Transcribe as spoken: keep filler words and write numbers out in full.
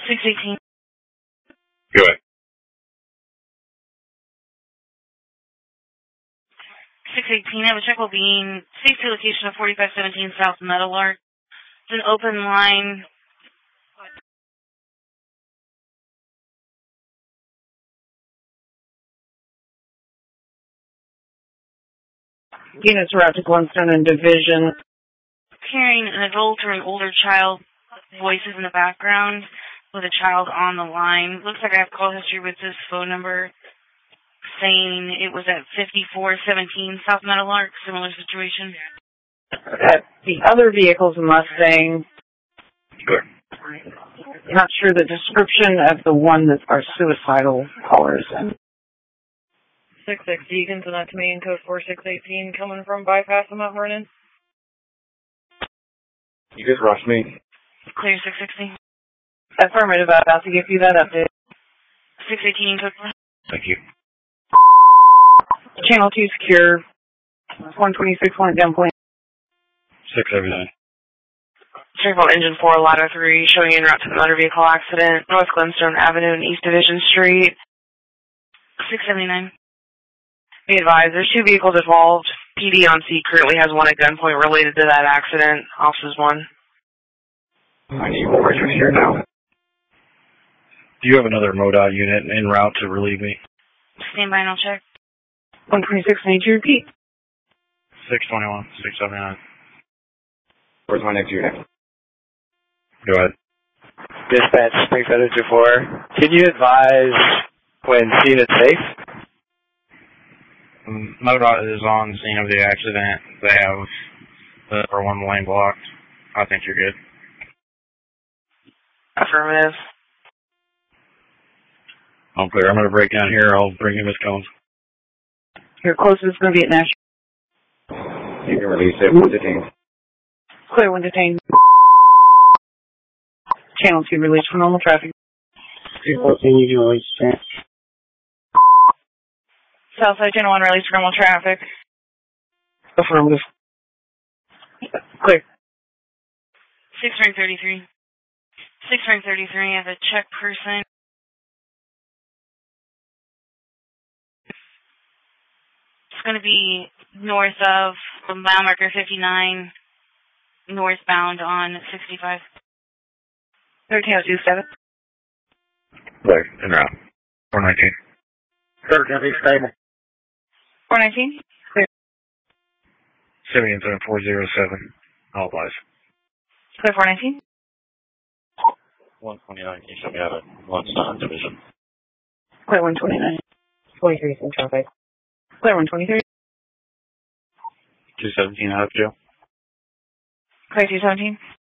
six eighteen. Go ahead. six eighteen, I have a check will be in safety location of forty-five seventeen South Meadowlark. It's an open line. Units route to Glenstone and Division. Hearing an adult or an older child voices in the background with a child on the line. Looks like I have call history with this phone number saying it was at fifty-four seventeen South Meadowlark. Similar situation. Uh, the other vehicle's a Mustang. Good. Not sure the description of the one that our suicidal caller is in. six six Deacons, and that's me in code four six eighteen coming from bypass of Mount Vernon. You just rushed me. Clear six sixty. Affirmative, I'm about to give you that update. six eighteen code four. Thank you. Channel two secure. one twenty-six went gunpoint. six seventy-nine. Straightforward Engine four, Ladder three, showing you en route to the motor vehicle accident, North Glenstone Avenue and East Division Street. six seventy-nine. Be advised, there's two vehicles involved. P D on scene currently has one at gunpoint related to that accident. Officers one. I need more right here now. Do you have another MoDOT unit en route to relieve me? Stand by and I'll check. one twenty-six, need you repeat. six twenty-one, six seventy-nine. Where's my next unit? Go ahead. Dispatch, Springfield two four. Can you advise when seen it safe? Um, MoDOT is on the scene of the accident. They have the number one lane blocked. I think you're good. Affirmative. I'm clear. I'm going to break down here. I'll bring you Miss Combs. Your closest is going to be at National. You can release it. One detained. Clear when detained. Channel two release for normal traffic. People can you release that? Southside Channel one, release for normal traffic. Affirmative. Clear. six rank thirty-three. six rank thirty-three, I have a check person. It's going to be north of mile marker fifty-nine, northbound on sixty-five. thirteen oh two seven. Right, en route. four nineteen. thirteen oh two stable. four nineteen? Clear. seventy and four oh seven. All applies. Clear four nineteen? one twenty-nine, you should be out of Glenstone Division. Clear one twenty-nine. twenty-three in traffic. Clear one twenty-three. two seventeen out of jail. Clear two seventeen?